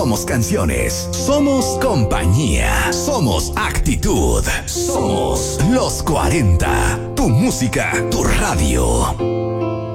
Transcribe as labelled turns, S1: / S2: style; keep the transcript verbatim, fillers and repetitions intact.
S1: somos canciones, somos compañía, somos actitud, somos los cuarenta. Tu música, tu radio.